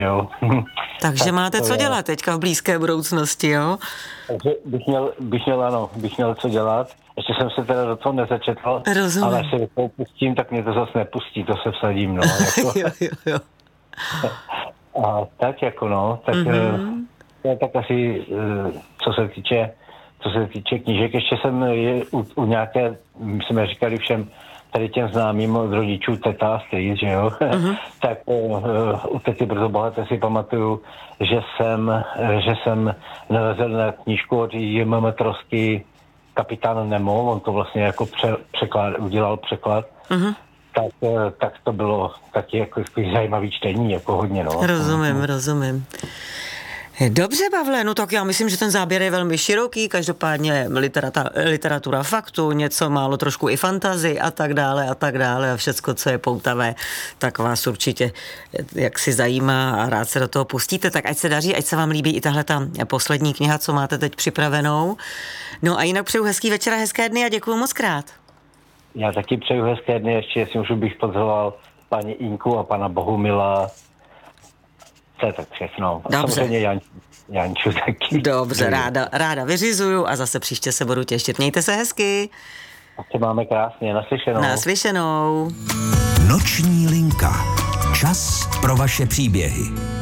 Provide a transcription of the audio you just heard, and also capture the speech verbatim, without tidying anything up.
jo. Takže Tak máte to co je. dělat teďka v blízké budoucnosti, jo? Takže bych měl, bych měl, ano, bych měl co dělat. Ještě jsem se teda do toho nezačetl, Rozumím. ale až se do toho pustím, tak mě to zase nepustí, to se vsadím, no. Jako. jo, jo, jo. A tak jako no, tak mm-hmm. to je tak asi, co se týče, co se týče knížek, ještě jsem je u, u nějaké, my jsme říkali všem tady těm známým od rodičů teta a strýc, že jo, mm-hmm. tak uh, u tety Brzo bohaté si pamatuju, že jsem, že jsem narazil na knížku od J M Trosky Kapitán Nemo, on to vlastně jako pře, překlad, udělal překlad, mm-hmm. tak, tak to bylo taky jako zajímavý čtení, jako hodně, no. Rozumím, rozumím. Dobře, Pavle, no tak já myslím, že ten záběr je velmi široký, každopádně literata, literatura faktu, něco málo trošku i fantasy a tak dále a tak dále a všecko, co je poutavé, tak vás určitě jak si zajímá a rád se do toho pustíte, tak ať se daří, ať se vám líbí i tahle ta poslední kniha, co máte teď připravenou. No a jinak přeju hezký večer a hezké dny a děkuju moc krát. Já taky přeju hezké dny, ještě jestli můžu bych pozval paní Inku a pana Bohumila. To je tak všechno. A dobře. Samozřejmě Jan, Janču taky. Dobře, ráda, ráda vyřizuju a zase příště se budu těšit. Mějte se hezky. A se máme krásně, naslyšenou. Naslyšenou. Noční linka. Čas pro vaše příběhy.